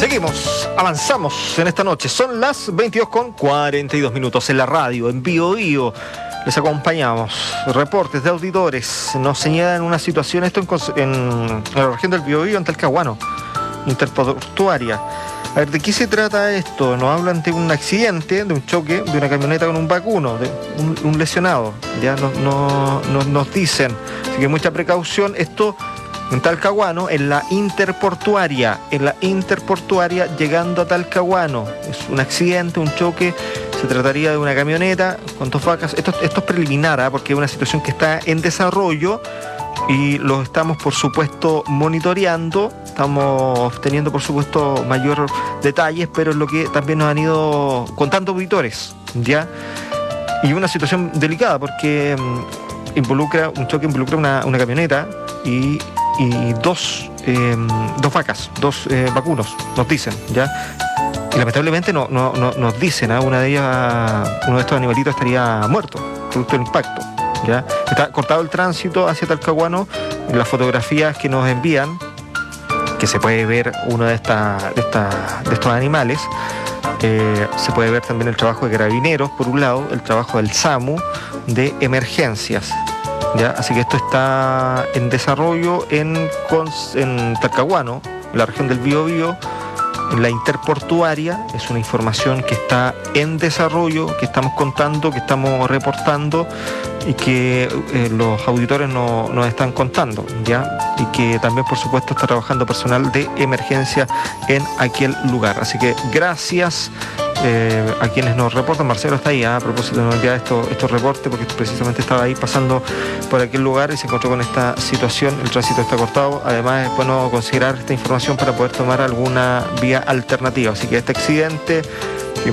Seguimos, avanzamos en esta noche. Son las 22:42 en la radio, en Biobío. Les acompañamos. Reportes de auditores nos señalan una situación, esto en la región del Biobío, en Talcahuano, interportuaria. A ver, ¿de qué se trata esto? Nos hablan de un accidente, de un choque de una camioneta con un vacuno, de un lesionado. Ya nos dicen. Así que mucha precaución. Esto en Talcahuano, en la interportuaria, llegando a Talcahuano. Es un accidente, un choque. Se trataría de una camioneta con dos vacas. Esto es preliminar, porque es una situación que está en desarrollo y lo estamos, por supuesto, monitoreando. Estamos obteniendo, por supuesto, mayor detalles, pero es lo que también nos han ido contando auditores, ¿ya? Y una situación delicada porque un choque involucra una camioneta y dos vacas, dos vacunos, nos dicen, ¿ya? Y lamentablemente nos dicen, una de ellas, uno de estos animalitos estaría muerto, producto del impacto, ¿ya? Está cortado el tránsito hacia Talcahuano. En las fotografías que nos envían, que se puede ver uno de estos animales, se puede ver también el trabajo de carabineros, por un lado, el trabajo del SAMU de emergencias, ¿ya? Así que esto está en desarrollo en Talcahuano, en la región del Biobío, en la interportuaria. Es una información que está en desarrollo, que estamos contando, que estamos reportando y que los auditores nos están contando, ¿ya? Y que también, por supuesto, está trabajando personal de emergencia en aquel lugar. Así que gracias a quienes nos reportan. Marcelo está ahí, a propósito de enviar estos reportes, porque precisamente estaba ahí pasando por aquel lugar y se encontró con esta situación. El tránsito está cortado. Además, es bueno considerar esta información para poder tomar alguna vía alternativa. Así que este accidente